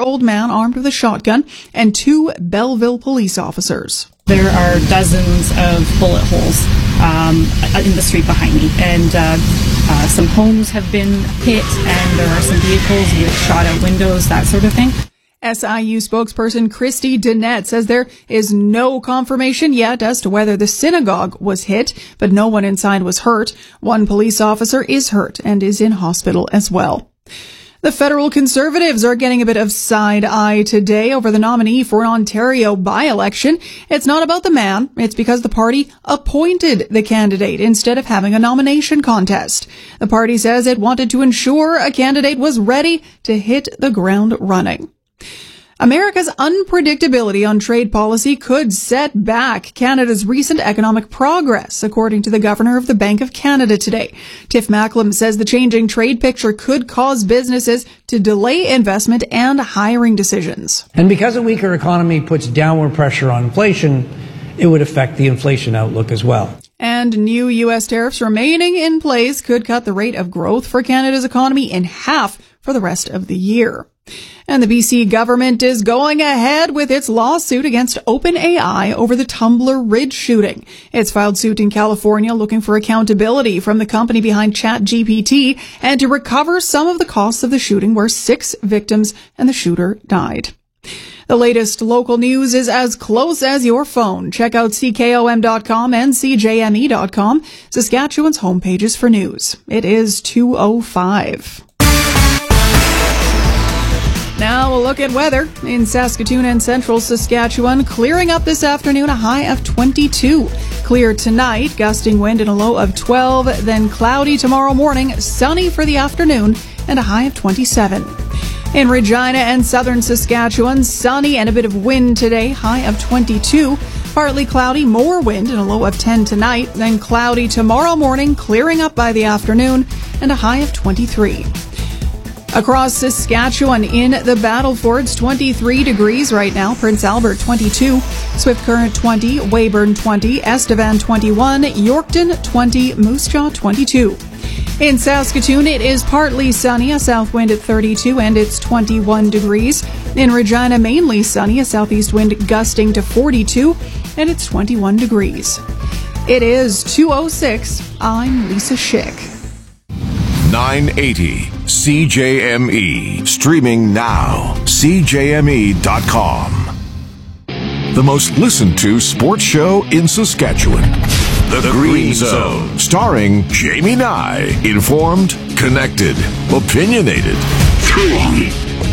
64-year-old man armed with a shotgun, and 2 Belleville police officers. There are dozens of bullet holes in the street behind me, and some homes have been hit, and there are some vehicles with shot-out windows, that sort of thing. SIU spokesperson Christy Dennett says there is no confirmation yet as to whether the synagogue was hit, but no one inside was hurt. 1 police officer is hurt and is in hospital as well. The federal Conservatives are getting a bit of side eye today over the nominee for an Ontario by-election. It's not about the man. It's because the party appointed the candidate instead of having a nomination contest. The party says it wanted to ensure a candidate was ready to hit the ground running. America's unpredictability on trade policy could set back Canada's recent economic progress, according to the governor of the Bank of Canada today. Tiff Macklem says the changing trade picture could cause businesses to delay investment and hiring decisions. And because a weaker economy puts downward pressure on inflation, it would affect the inflation outlook as well. And new U.S. tariffs remaining in place could cut the rate of growth for Canada's economy in half for the rest of the year. And the BC government is going ahead with its lawsuit against OpenAI over the Tumbler Ridge shooting. It's filed suit in California looking for accountability from the company behind ChatGPT and to recover some of the costs of the shooting where 6 victims and the shooter died. The latest local news is as close as your phone. Check out CKOM.com and CJME.com, Saskatchewan's homepages for news. It is 2:05. Now a look at weather. In Saskatoon and central Saskatchewan, clearing up this afternoon, a high of 22. Clear tonight, gusting wind and a low of 12. Then cloudy tomorrow morning, sunny for the afternoon, and a high of 27. In Regina and southern Saskatchewan, sunny and a bit of wind today, high of 22. Partly cloudy, more wind and a low of 10 tonight. Then cloudy tomorrow morning, clearing up by the afternoon, and a high of 23. Across Saskatchewan in the Battlefords, 23 degrees right now. Prince Albert, 22. Swift Current, 20. Weyburn, 20. Estevan, 21. Yorkton, 20. Moose Jaw, 22. In Saskatoon, it is partly sunny, a south wind at 32, and it's 21 degrees. In Regina, mainly sunny, a southeast wind gusting to 42, and it's 21 degrees. It is 2:06. I'm Lisa Schick. 980 CJME. Streaming now. CJME.com. The most listened to sports show in Saskatchewan. The Green Zone. Starring Jamie Nye. Informed, connected, opinionated. 3,